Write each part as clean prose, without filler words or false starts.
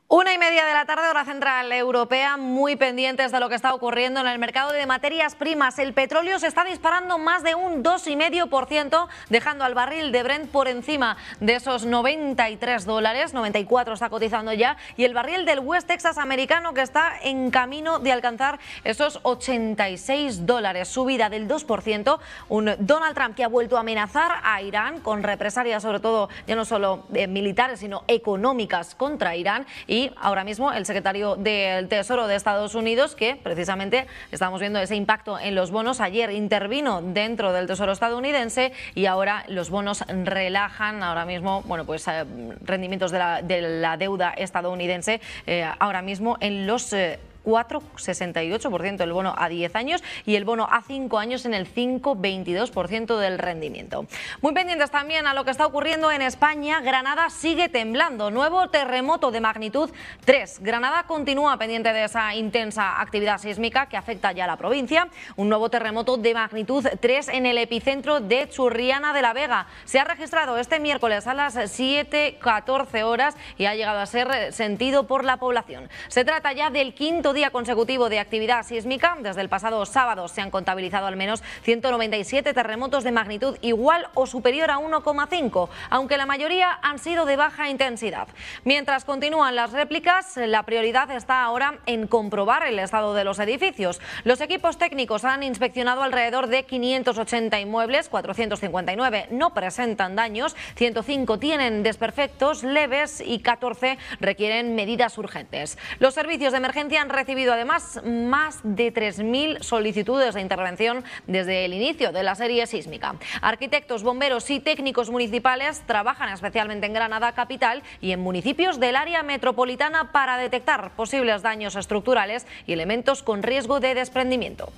1:30 de la tarde, hora central europea, muy pendientes de lo que está ocurriendo en el mercado de materias primas. El petróleo se está disparando más de un 2,5%, dejando al barril de Brent por encima de esos $93, 94 está cotizando ya, y el barril del West Texas americano que está en camino de alcanzar esos $86, subida del 2%. Un Donald Trump que ha vuelto a amenazar a Irán con represalias, sobre todo ya no solo militares, sino económicas contra Irán. Y ahora mismo el secretario del Tesoro de Estados Unidos, que precisamente estamos viendo ese impacto en los bonos, ayer intervino dentro del Tesoro estadounidense y ahora los bonos relajan ahora mismo, bueno, pues rendimientos de la deuda estadounidense ahora mismo en los 4,68% el bono a 10 años y el bono a 5 años en el 5,22% del rendimiento. Muy pendientes también a lo que está ocurriendo en España. Granada sigue temblando. Nuevo terremoto de magnitud 3. Granada continúa pendiente de esa intensa actividad sísmica que afecta ya a la provincia. Un nuevo terremoto de magnitud 3 en el epicentro de Churriana de la Vega. Se ha registrado este miércoles a las 7:14 horas y ha llegado a ser sentido por la población. Se trata ya del quinto día consecutivo de actividad sísmica. Desde el pasado sábado se han contabilizado al menos 197 terremotos de magnitud igual o superior a 1,5, aunque la mayoría han sido de baja intensidad. Mientras continúan las réplicas, la prioridad está ahora en comprobar el estado de los edificios. Los equipos técnicos han inspeccionado alrededor de 580 inmuebles, 459 no presentan daños, 105 tienen desperfectos leves y 14 requieren medidas urgentes. Los servicios de emergencia han recibido además más de 3.000 solicitudes de intervención desde el inicio de la serie sísmica. Arquitectos, bomberos y técnicos municipales trabajan especialmente en Granada capital y en municipios del área metropolitana para detectar posibles daños estructurales y elementos con riesgo de desprendimiento.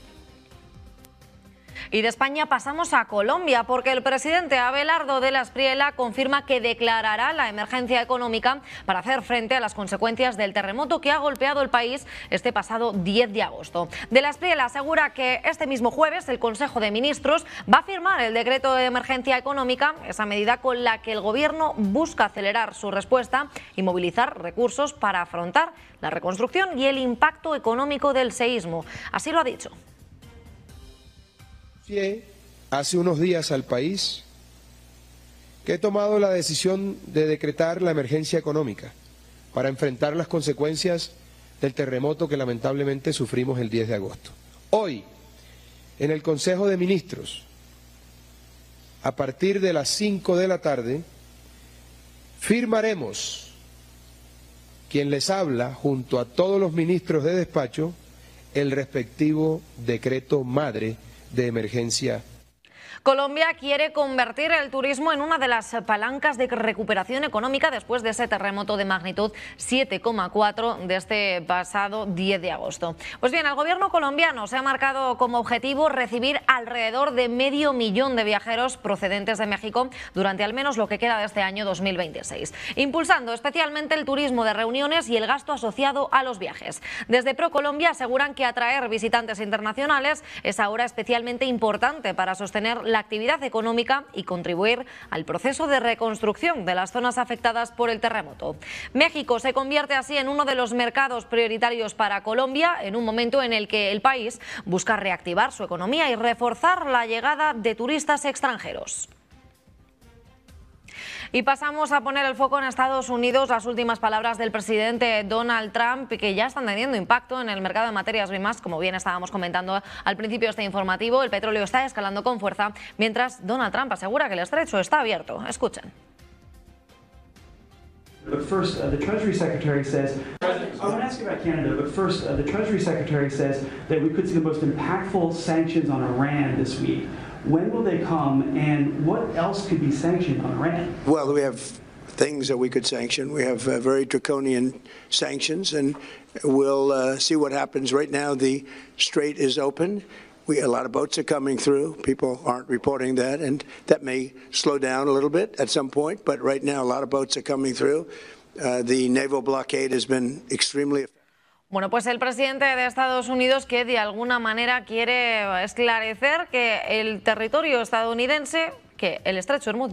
Y de España pasamos a Colombia, porque el presidente Abelardo de la Espriella confirma que declarará la emergencia económica para hacer frente a las consecuencias del terremoto que ha golpeado el país este pasado 10 de agosto. De la Espriella asegura que este mismo jueves el Consejo de Ministros va a firmar el decreto de emergencia económica, esa medida con la que el gobierno busca acelerar su respuesta y movilizar recursos para afrontar la reconstrucción y el impacto económico del seísmo. Así lo ha dicho. Hace unos días al país que he tomado la decisión de decretar la emergencia económica para enfrentar las consecuencias del terremoto que lamentablemente sufrimos el 10 de agosto. Hoy, en el Consejo de Ministros, a partir de las 5 de la tarde, firmaremos, quien les habla, junto a todos los ministros de despacho, el respectivo decreto madre de emergencia. Colombia quiere convertir el turismo en una de las palancas de recuperación económica después de ese terremoto de magnitud 7,4 de este pasado 10 de agosto. Pues bien, el gobierno colombiano se ha marcado como objetivo recibir alrededor de 500.000 de viajeros procedentes de México durante al menos lo que queda de este año 2026, impulsando especialmente el turismo de reuniones y el gasto asociado a los viajes. Desde ProColombia aseguran que atraer visitantes internacionales es ahora especialmente importante para sostener la actividad económica y contribuir al proceso de reconstrucción de las zonas afectadas por el terremoto. México se convierte así en uno de los mercados prioritarios para Colombia en un momento en el que el país busca reactivar su economía y reforzar la llegada de turistas extranjeros. Y pasamos a poner el foco en Estados Unidos. Las últimas palabras del presidente Donald Trump, que ya están teniendo impacto en el mercado de materias primas, como bien estábamos comentando al principio de este informativo. El petróleo está escalando con fuerza, mientras Donald Trump asegura que el estrecho está abierto. Escuchen. But first, the Treasury Secretary says, I want to ask you about Canada, but first, the Treasury Secretary says that we could see the most impactful sanctions on Iran this week. When will they come, and what else could be sanctioned on Iran? Well, we have things that we could sanction. We have very draconian sanctions, and we'll see what happens. Right now, the strait is open. A lot of boats are coming through. People aren't reporting that, and that may slow down a little bit at some point, but right now a lot of boats are coming through. The naval blockade has been extremely effective. Bueno, pues el presidente de Estados Unidos, que de alguna manera quiere esclarecer que el territorio estadounidense, que el estrecho de Hormuz